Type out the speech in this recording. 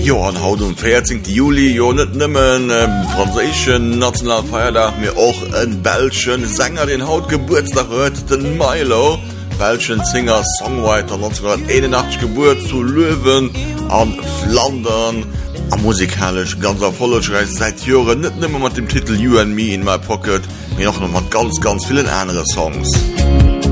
Ja, an haut 14. Juli jo net nimmen franzischen Nationalfeiertag mir auch en belschen Sänger den Haut Geburtstag hört, den Milo, belschen Singer Songwriter 1981 Geburt zu Löwen an Flandern, am musikalisch ganz erfolgreich seit Jahren nicht nimmer mit dem Titel You and Me in My Pocket, mir noch mal ganz vielen andere Songs.